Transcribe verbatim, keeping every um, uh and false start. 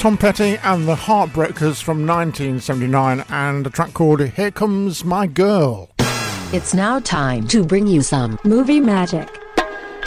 Tom Petty and the Heartbreakers from nineteen seventy-nine, and a track called Here Comes My Girl. It's now time to bring you some movie magic.